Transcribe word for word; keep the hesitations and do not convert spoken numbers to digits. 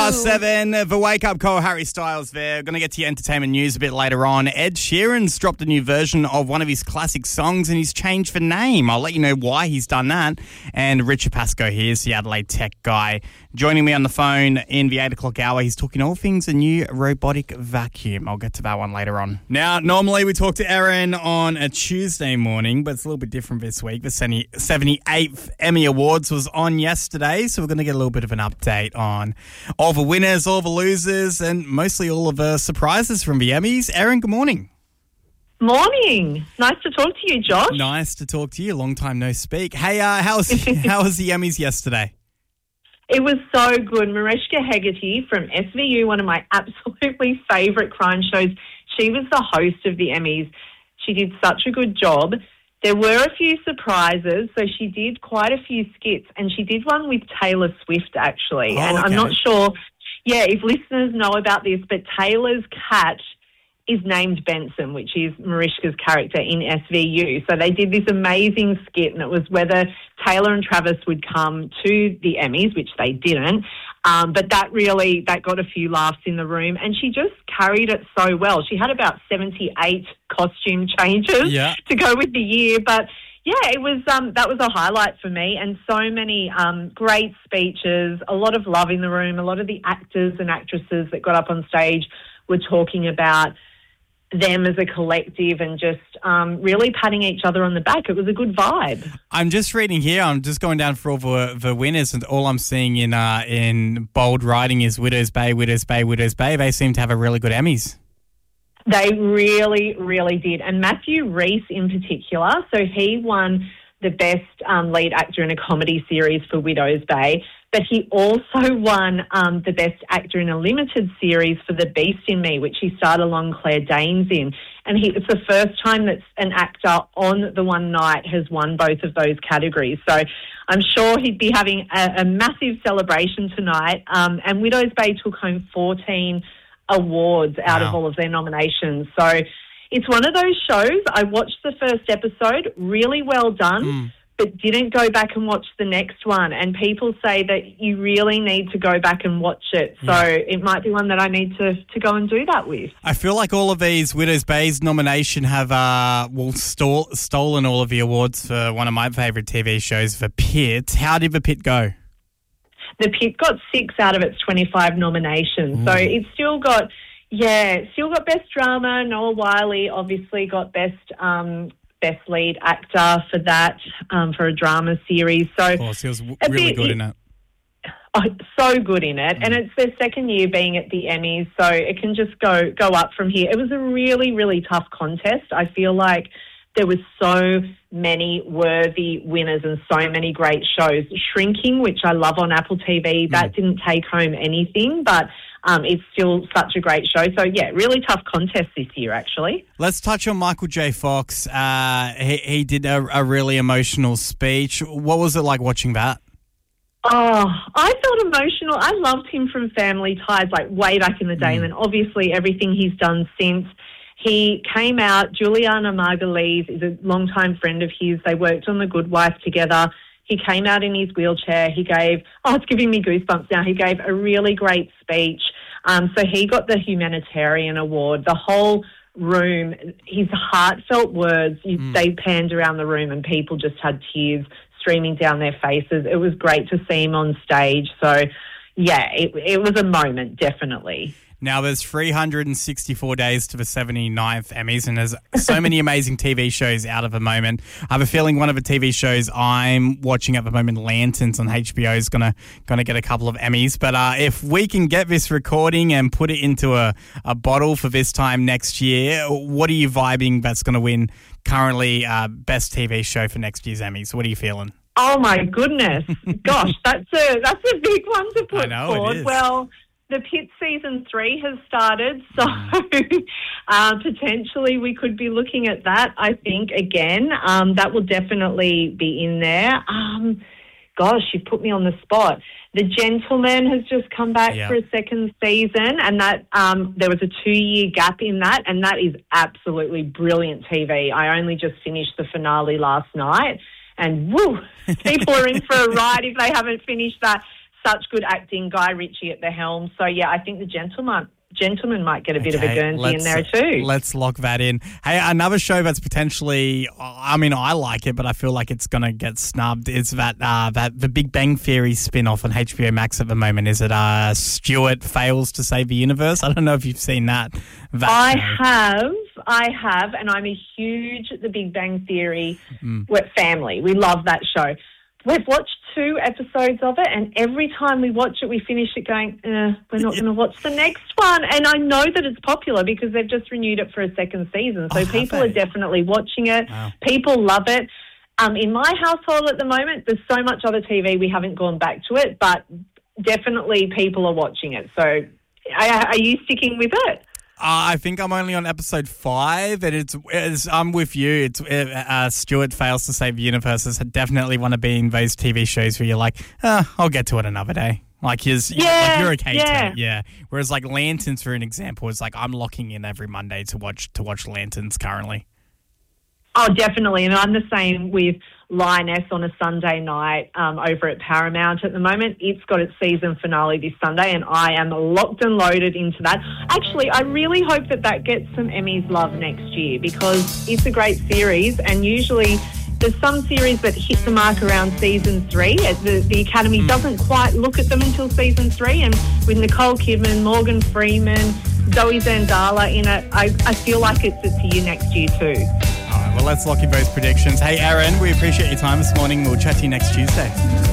past seven. The Wake Up Call, Harry Styles there. Going to get to your entertainment news a bit later on. Ed Sheeran's dropped a new version of one of his classic songs and he's changed the name. I'll let you know why he's done that. And Richard Pascoe here is the Adelaide tech guy. Joining me on the phone in the eight o'clock hour, he's talking all things a new robotic vacuum. I'll get to that one later on. Now, normally we talk to Erin on a Tuesday morning, but it's a little bit different this week. The seventy-eighth Emmy Awards was on yesterday, so we're going to get a little bit of an update on all the winners, all the losers, and mostly all of the surprises from the Emmys. Erin, good morning. Morning. Nice to talk to you, Josh. Nice to talk to you. Long time no speak. Hey, uh, how was, how was the Emmys yesterday? It was so good. Mariska Hegarty from S V U, one of my absolutely favourite crime shows, she was the host of the Emmys. She did such a good job. There were a few surprises, so she did quite a few skits, and she did one with Taylor Swift, actually. Oh, and okay. I'm not sure, yeah, if listeners know about this, but Taylor's cat is named Benson, which is Mariska's character in S V U. So they did this amazing skit, and it was whether Taylor and Travis would come to the Emmys, which they didn't. Um, but that really, that got a few laughs in the room, and she just carried it so well. She had about seventy-eight costume changes yeah. to go with the year, but yeah, it was um, that was a highlight for me, and so many um, great speeches, a lot of love in the room. A lot of the actors and actresses that got up on stage were talking about them as a collective and just um, really patting each other on the back. It was a good vibe. I'm just reading here. I'm just going down for all the, the winners, and all I'm seeing in uh, in bold writing is Widows Bay, Widows Bay, Widows Bay. They seem to have a really good Emmys. They really, really did. And Matthew Rhys in particular, so he won the best um, lead actor in a comedy series for Widows Bay, but he also won um, the best actor in a limited series for The Beast in Me, which he starred along Claire Danes in. And he, it's the first time that an actor on the one night has won both of those categories. So I'm sure he'd be having a, a massive celebration tonight. Um, and Widows Bay took home fourteen awards out wow. of all of their nominations. So it's one of those shows. I watched the first episode, really well done, mm. but didn't go back and watch the next one. And people say that you really need to go back and watch it. So yeah. it might be one that I need to, to go and do that with. I feel like all of these Widows Bay's nomination have uh, well stole, stolen all of the awards for one of my favourite T V shows, The Pit. How did The Pit go? The Pit got six out of its twenty-five nominations. Ooh. So it's still got, yeah, still got Best Drama. Noah Wiley obviously got Best um, Best Lead Actor for that, um, for a drama series. So of course, he was w- really bit, good in it. Oh, so good in it. Mm. And it's their second year being at the Emmys, so it can just go go up from here. It was a really, really tough contest. I feel like there was so many worthy winners and so many great shows. Shrinking, which I love on Apple T V, that mm. didn't take home anything, but um, it's still such a great show. So, yeah, really tough contest this year, actually. Let's touch on Michael J. Fox. Uh, he, he did a, a really emotional speech. What was it like watching that? Oh, I felt emotional. I loved him from Family Ties, like way back in the day, mm. and then obviously everything he's done since. He came out, Juliana Margulies is a longtime friend of his. They worked on The Good Wife together. He came out in his wheelchair. He gave, oh, it's giving me goosebumps now. He gave a really great speech. Um, so he got the Humanitarian Award. The whole room, his heartfelt words, mm. they panned around the room and people just had tears streaming down their faces. It was great to see him on stage. So, yeah, it, it was a moment, definitely. Now, there's three hundred sixty-four days to the seventy-ninth Emmys, and there's so many amazing T V shows out at the moment. I have a feeling one of the T V shows I'm watching at the moment, Lanterns on H B O, is gonna gonna get a couple of Emmys. But uh, if we can get this recording and put it into a, a bottle for this time next year, what are you vibing that's going to win currently uh, best T V show for next year's Emmys? What are you feeling? Oh my goodness, gosh, that's a that's a big one to put I know, forward. it is. Well, The Pit season three has started, so uh, potentially we could be looking at that, I think, again. Um, that will definitely be in there. Um, gosh, you've put me on the spot. The Gentleman has just come back yeah. for a second season, and that um, there was a two-year gap in that, and that is absolutely brilliant T V. I only just finished the finale last night, and woo, people are in for a ride if they haven't finished that. such good acting. Guy Ritchie at the helm. So, yeah, I think The Gentleman... Gentleman might get a bit okay, of a Guernsey in there too. Let's lock that in. Hey, another show that's potentially, I mean, I like it, but I feel like it's going to get snubbed. Is that uh, that the Big Bang Theory spin-off on H B O Max at the moment? Is it uh, Stuart Fails to Save the Universe? I don't know if you've seen that. that I show. have, I have, and I'm a huge The Big Bang Theory Mm. family. We love that show. We've watched two episodes of it, and every time we watch it, we finish it going, eh, we're not going to watch the next one. And I know that it's popular because they've just renewed it for a second season. So Oh, people have are they? definitely watching it. Wow. People love it. Um, in my household at the moment, there's so much other T V, we haven't gone back to it, but definitely people are watching it. So are, are you sticking with it? Uh, I think I'm only on episode five, and it's, it's I'm with you. It's uh, Stuart Fails to Save the Universe is definitely one of being those T V shows where you're like, uh, I'll get to it another day. Like, his, Yeah, like you're okay yeah. to it, yeah. Whereas like Lanterns, for an example, is like I'm locking in every Monday to watch to watch Lanterns currently. Oh, definitely. And I'm the same with Lioness on a Sunday night um, over at Paramount at the moment. It's got its season finale this Sunday, and I am locked and loaded into that. Actually, I really hope that that gets some Emmys love next year because it's a great series, and usually there's some series that hit the mark around season three. The, the Academy mm. doesn't quite look at them until season three, and with Nicole Kidman, Morgan Freeman, Zoe Zandala in it, I, I feel like it's a year next year too. All right, well, let's lock in those predictions. Hey, Aaron, we appreciate your time this morning. We'll chat to you next Tuesday.